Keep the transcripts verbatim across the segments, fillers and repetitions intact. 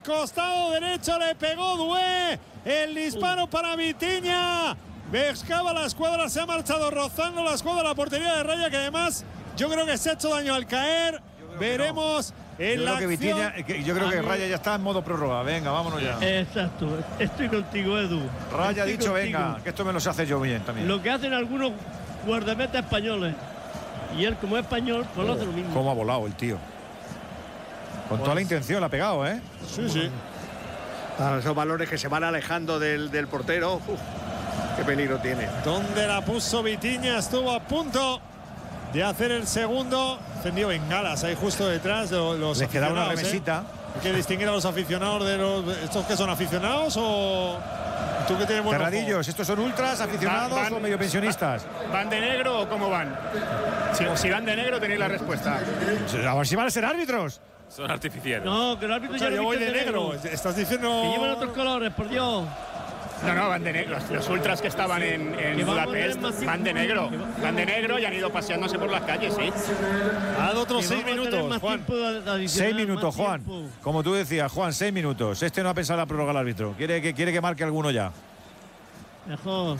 Costado derecho le pegó Doué. El disparo para Vitinha. Pescaba la escuadra, se ha marchado rozando la escuadra, la portería de Raya, que además yo creo que se ha hecho daño al caer. Veremos no. en yo la creo que acción. Vitinha, que yo creo que Raya ya está en modo prórroga. Venga, vámonos ya. Exacto, estoy contigo, Edu. Raya ha dicho, contigo. venga, que esto me lo sé hacer yo bien también. Lo que hacen algunos guardametas españoles. Y él, como es español, pues lo hace lo mismo. Cómo ha volado el tío. Con pues, toda la intención la ha pegado, ¿eh? Sí, sí. A esos balones que se van alejando del, del portero. Uf, qué peligro tiene. ¿Dónde la puso Vitinha? Estuvo a punto de hacer el segundo. Encendió bengalas ahí justo detrás de los Les quedaba una remesita. ¿Eh? Hay que distinguir a los aficionados de los. ¿Estos que son aficionados o.? ¿Tú que tienes buen Terradillos, ¿estos son ultras, aficionados van, van, o medio pensionistas? ¿Van de negro o cómo van? Si, si van de negro tenéis la respuesta. A ver si van a ser árbitros. Son artificiales. No, que el árbitro o sea, ya yo no voy de negro. negro. Estás diciendo. Que llevan otros colores, por Dios. No, no, van de negro. Los ultras que estaban en, en Budapest van de negro. Van de negro y han ido paseándose por las calles, sí. Ha dado otros seis minutos, Juan. Seis minutos, Juan. Como tú decías, Juan, seis minutos. Este no ha pensado la prórroga al árbitro. Quiere que, quiere que marque alguno ya. Mejor.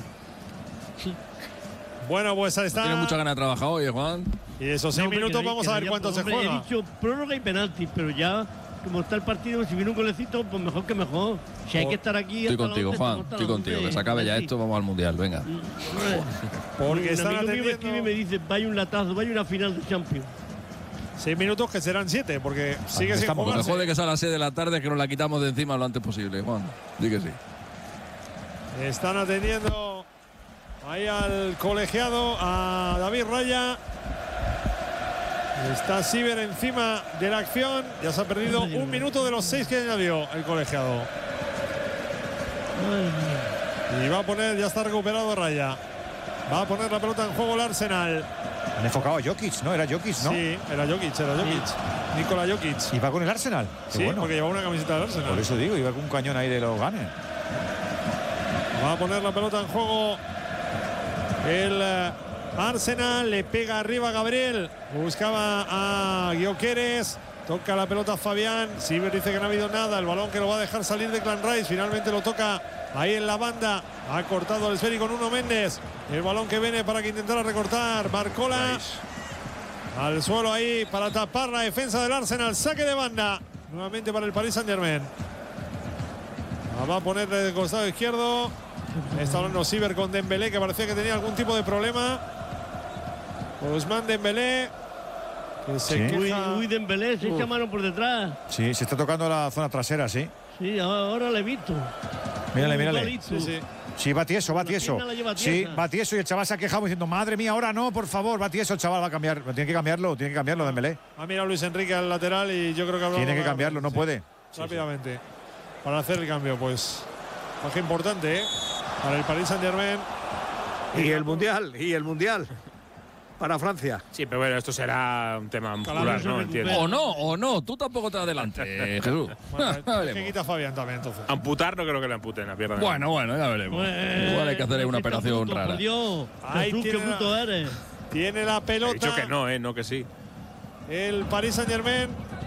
Bueno, pues ahí está. Tiene mucha ganas de trabajar hoy, Juan. Y esos seis no, minutos vamos a ver cuánto se juega. He dicho prórroga y penalti, pero ya, como está el partido, si viene un golecito, pues mejor que mejor. Si hay que estar aquí. Estoy contigo, Juan. Estoy contigo. Que se acabe ya esto, vamos al mundial, venga. Porque un amigo mío me escribe y me dice: vaya un latazo, vaya una final de Champions. Seis minutos que serán siete, porque sigue sin jugarse. jugarse. Lo mejor de que sea a las seis de la tarde que nos la quitamos de encima lo antes posible, Juan. Di que sí. Están atendiendo ahí al colegiado, a David Raya. Está Siver encima de la acción. Ya se ha perdido un minuto de los seis que añadió el colegiado. Y va a poner, ya está recuperado Raya. Va a poner la pelota en juego el Arsenal. Han enfocado a Jokic, ¿no? Era Jokic, ¿no? Sí, era Jokic, era Jokic. Sí. Nikola Jokic. ¿Y va con el Arsenal? Qué sí, bueno. Porque llevaba una camiseta del Arsenal. Por eso digo, iba con un cañón ahí de los Gunners. Va a poner la pelota en juego el Arsenal. Le pega arriba a Gabriel. Buscaba a Gyökeres. Toca la pelota a Fabián. Siver dice que no ha habido nada. El balón que lo va a dejar salir de Clan Rice. Finalmente lo toca ahí en la banda. Ha cortado el esférico con Nuno Méndez. El balón que viene para que intentara recortar Barcola. Nice. Al suelo ahí para tapar la defensa del Arsenal. Saque de banda. Nuevamente para el Paris Saint-Germain. Va a poner de costado izquierdo. Está hablando Siver con Dembélé, que parecía que tenía algún tipo de problema. Ousmane Dembélé. Que se ¿Sí? queja. Uy, uy, Dembélé se echa mano por detrás. Sí, se está tocando la zona trasera, sí. Sí, ahora le he visto. Mírale, mírale. Sí, sí. Sí, va tieso, va tieso. Sí, va tieso y el chaval se ha quejado diciendo, madre mía, ahora no, por favor, va tieso, el chaval va a cambiar. Tiene que cambiarlo, tiene que cambiarlo, Dembélé. Ha mirado Luis Enrique al lateral y yo creo que tiene que cambiarlo, no sí. puede. Rápidamente. Sí, sí. Para hacer el cambio, pues. Baja importante, ¿eh? Para el Paris Saint-Germain. Y el Mundial, y el Mundial. Para Francia. Sí, pero bueno, esto será un tema muscular, ¿no? Entiendo. O no, o no, tú tampoco te adelante, Jesús. Bueno, que quita Fabián también, entonces. Amputar no creo que le amputen la pierna. Bueno, bueno, ya veremos. Bueno, igual hay que hacer una operación puto, rara. Por Dios, Ahí Jesús, tiene qué puto la, eres. Tiene la pelota. He dicho que no, ¿eh? No que sí. El Paris Saint-Germain.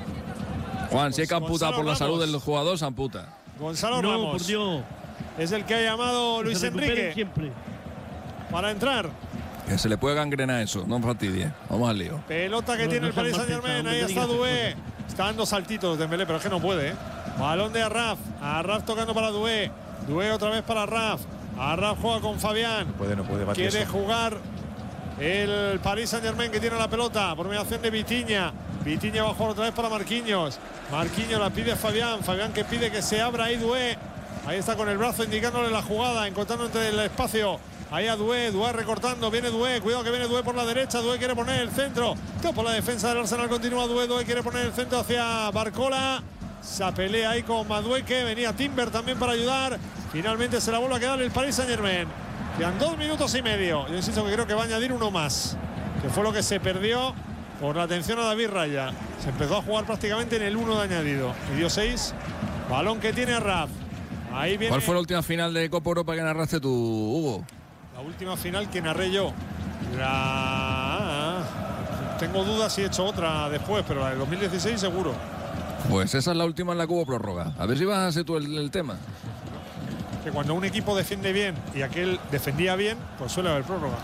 Juan, si hay que amputar por la Ramos. salud del jugador, se amputa. Gonzalo no, Ramos. por Dios. Es el que ha llamado Luis Enrique siempre. para entrar. Que se le puede gangrenar eso, no fastidie. Vamos al lío. Pelota que no, tiene no el Paris Martín, Saint-Germain. no, Ahí no está Doué. Está dando saltitos Dembélé, pero es que no puede. ¿eh? Balón de Arraf. Arraf tocando para Doué. Doué otra vez para Arraf. Arraf juega con Fabián. No puede, no puede. Quiere eso. jugar el Paris Saint-Germain, que tiene la pelota por mediación de Vitinha. Vitinha va a jugar otra vez para Marquinhos. Marquinhos la pide Fabián. Fabián que pide que se abra ahí Doué. Ahí está con el brazo indicándole la jugada, encontrando entre el espacio. Ahí a Doué, Doué recortando, viene Doué, cuidado que viene Doué por la derecha, Doué quiere poner el centro. Todo por la defensa del Arsenal, continúa Doué, Doué quiere poner el centro hacia Barcola. Se pelea ahí con Madueque, venía Timber también para ayudar. Finalmente se la vuelve a quedar el Paris Saint-Germain. Quedan dos minutos y medio. Yo insisto que creo que va a añadir uno más, que fue lo que se perdió por la atención a David Raya. Se empezó a jugar prácticamente en el uno de añadido. Y dio seis. Balón que tiene Arraf. Ahí viene. ¿Cuál fue la última final de Copa Europa que narraste tú, Hugo? La última final que narré yo. La... Tengo dudas si he hecho otra después, pero la de dos mil dieciséis seguro. Pues esa es la última en la que hubo prórroga. A ver si vas a hacer tú el, el tema. Que cuando un equipo defiende bien y aquel defendía bien, pues suele haber prórroga.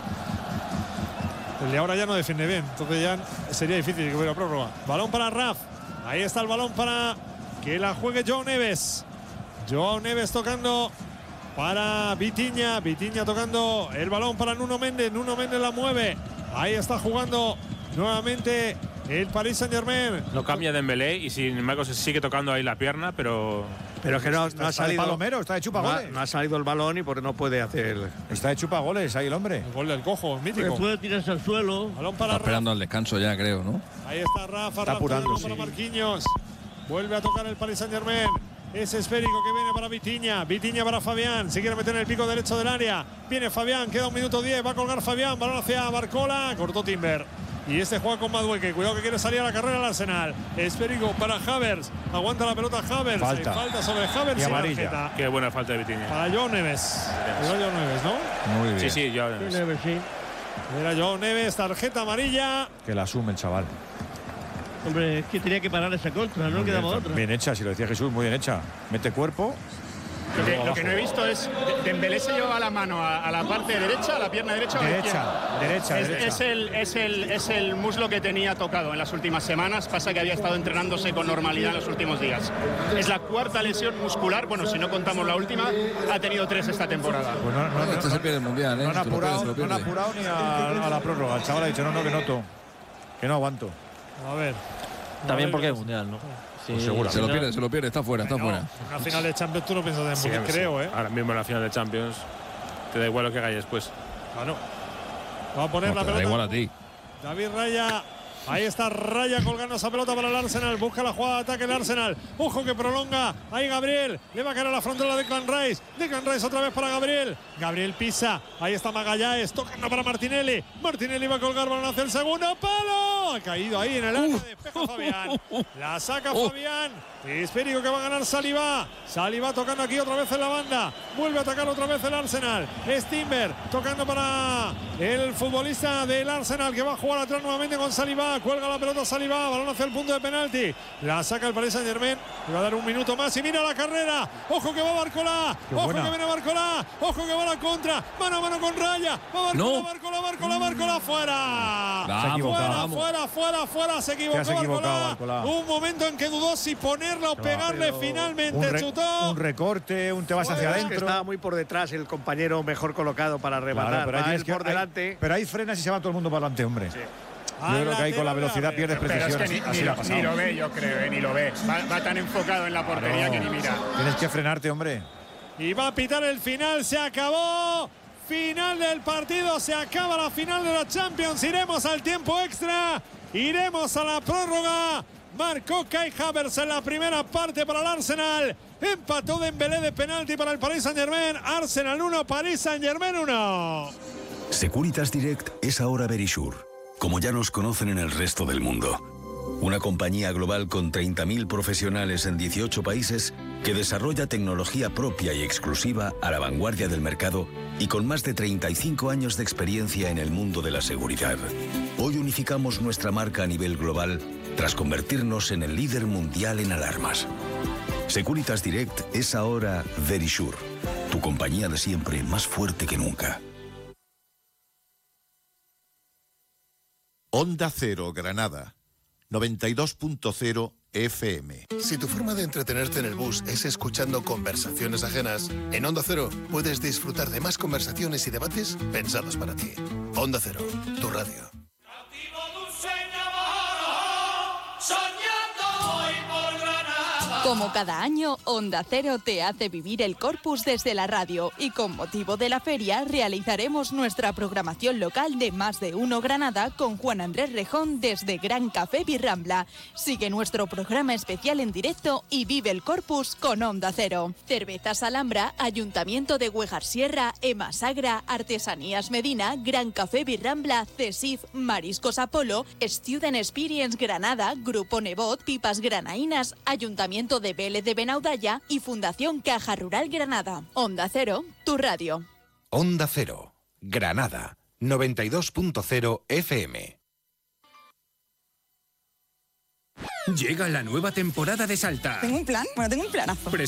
El de ahora ya no defiende bien, entonces ya sería difícil que hubiera prórroga. Balón para Raf. Ahí está el balón para que la juegue Joao Neves. Joao Neves tocando para Vitinha. Vitinha tocando el balón para Nuno Méndez. Nuno Méndez la mueve. Ahí está jugando nuevamente el Paris Saint-Germain. No cambia Dembélé y sin embargo se sigue tocando ahí la pierna, pero… Pero es que no, no ha salido… Palomero, está de chupa no, ha, goles. no ha salido el balón y porque no puede hacer… Está de chupa goles ahí el hombre. El gol del cojo, mítico. Puede tirarse al suelo. Balón para Está Raf. esperando al descanso ya, creo, ¿no? Ahí está Rafa. Está apurando, para sí. Marquinhos. Vuelve a tocar el Paris Saint-Germain. Es esférico que viene para Vitinha. Vitinha para Fabián. Se quiere meter en el pico derecho del área. Viene Fabián. Queda un minuto diez. Va a colgar Fabián. Balón hacia Barcola. Cortó Timber. Y este juega con Madueque. Cuidado que quiere salir a la carrera al Arsenal. Esférico para Havertz. Aguanta la pelota Havertz. Falta. Hay falta sobre Havertz. Y y amarilla. tarjeta Qué buena falta de Vitinha. para Joao Neves. Era Joao Neves, ¿no? Muy bien. Sí, sí, yo… Sí, Neves, sí. Era Joao Neves. Tarjeta amarilla. Que la asume el chaval. Hombre, es que tenía que parar esa contra, no Muy quedaba bien, otra. bien hecha, si lo decía Jesús, muy bien hecha. Mete cuerpo. Lo que, lo que no he visto es, Dembélé se lleva la mano a, a la parte derecha, a la pierna derecha o a la Derecha, izquierda. derecha, Es, derecha. es el, es, el, es el muslo que tenía tocado en las últimas semanas. Pasa que había estado entrenándose con normalidad en los últimos días. Es la cuarta lesión muscular. Bueno, si no contamos la última, ha tenido tres esta temporada. Pues no, no, no, Este se pierde el mundial, ¿eh? no han Se lo pierde, apurado, se lo no han pierde. apurado ni a, a la prórroga. El chaval ha dicho, no, no, que noto. Que no aguanto. A ver. También A ver, porque es mundial, ¿no? Sí, Pues seguro. Se lo pierde, se lo pierde, está fuera, está No, fuera. en una final de Champions tú no piensas en Sí, Múnich, sí. creo, ¿eh? Ahora mismo en la final de Champions te da igual lo que hagáis después. Claro. Va a poner No, la te da pelota. igual a ti. David Raya. Ahí está Raya colgando esa pelota para el Arsenal. Busca la jugada de ataque el Arsenal. Ojo que prolonga. Ahí Gabriel. Le va a caer a la frontera de Declan Rice. Declan Rice otra vez para Gabriel. Gabriel pisa. Ahí está Magallanes. Tocando para Martinelli. Martinelli va a colgar balón hacia el segundo palo. Ha caído ahí en el área. Despeja Fabián. La saca Uh. Fabián. Espérico que va a ganar Saliba. Saliba tocando aquí otra vez en la banda. Vuelve a atacar otra vez el Arsenal. Es Timber tocando para el futbolista del Arsenal que va a jugar atrás nuevamente con Saliba. Cuelga la pelota Saliba. Balón hacia el punto de penalti. La saca el Paris Saint-Germain. Le va a dar un minuto más. Y mira la carrera. Ojo que va Barcola. Qué Ojo buena. que viene Barcola. Ojo que va a la contra. Mano a mano con Raya. Va Barcola, No. Barcola, Barcola, Barcola. Fuera. Se ha equivocado. Fuera, fuera, fuera, fuera. Se equivocó has equivocado, Barcola. Barcola. Un momento en que dudó si ponerla o pegarle. Finalmente Un, re- chutó. un recorte, un te vas hacia Fuera. Es que adentro. estaba muy por detrás el compañero mejor colocado para rematar. Claro, pero ahí Va tienes él que- por ahí- delante. pero ahí frenas y se va todo el mundo para adelante, hombre. Al Yo creo que ahí con la lateral, velocidad Gabriel. pierdes Pero es precisión. que ni, así ni le ha lo, pasado. ni lo ve, yo creo, eh, ni lo ve. Va, va tan enfocado en la portería Claro. que ni mira. Tienes que frenarte, hombre. Y va a pitar el final. Se acabó. Final del partido. Se acaba la final de la Champions. Iremos al tiempo extra. Iremos a la prórroga. Marcó Kai Havertz en la primera parte para el Arsenal. Empató Dembélé de penalti para el Paris Saint-Germain. Arsenal uno, Paris Saint-Germain uno. Securitas Direct es ahora Verisure, como ya nos conocen en el resto del mundo. Una compañía global con treinta mil profesionales en dieciocho países que desarrolla tecnología propia y exclusiva a la vanguardia del mercado y con más de treinta y cinco años de experiencia en el mundo de la seguridad. Hoy unificamos nuestra marca a nivel global tras convertirnos en el líder mundial en alarmas. Securitas Direct es ahora Verisure, tu compañía de siempre más fuerte que nunca. Onda Cero Granada, noventa y dos punto cero F M. Si tu forma de entretenerte en el bus es escuchando conversaciones ajenas, en Onda Cero puedes disfrutar de más conversaciones y debates pensados para ti. Onda Cero, tu radio. Como cada año, Onda Cero te hace vivir el Corpus desde la radio y con motivo de la feria realizaremos nuestra programación local de Más de Uno Granada con Juan Andrés Rejón desde Gran Café Birrambla. Sigue nuestro programa especial en directo y vive el Corpus con Onda Cero. Cervezas Alhambra, Ayuntamiento de Huejar Sierra, Ema Sagra, Artesanías Medina, Gran Café Birrambla, CESIF, Mariscos Apolo, Student Experience Granada, Grupo Nebot, Pipas Granaínas, Ayuntamiento de Vélez de Benaudalla y Fundación Caja Rural Granada. Onda Cero, tu radio. Onda Cero, Granada, noventa y dos punto cero F M. Llega la nueva temporada de Salta. ¿Tengo un plan? Bueno, tengo un planazo. Presta